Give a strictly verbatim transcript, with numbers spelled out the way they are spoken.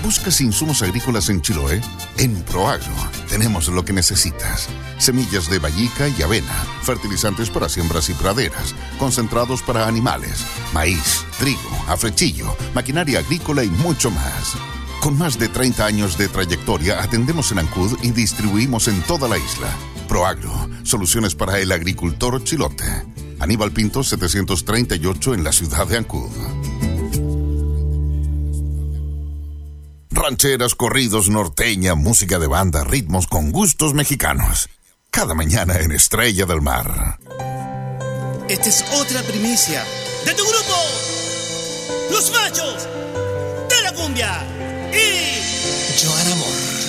¿Buscas insumos agrícolas en Chiloé? En Proagro tenemos lo que necesitas. Semillas de vallica y avena, fertilizantes para siembras y praderas, concentrados para animales, maíz, trigo, afrechillo, maquinaria agrícola y mucho más. Con más de treinta años de trayectoria, atendemos en Ancud y distribuimos en toda la isla. Proagro, soluciones para el agricultor chilote. Aníbal Pinto setecientos treinta y ocho en la ciudad de Ancud. Rancheras, corridos, norteña, música de banda, ritmos con gustos mexicanos. Cada mañana en Estrella del Mar. Esta es otra primicia de tu grupo, Los Machos de la Cumbia y Joan Amor.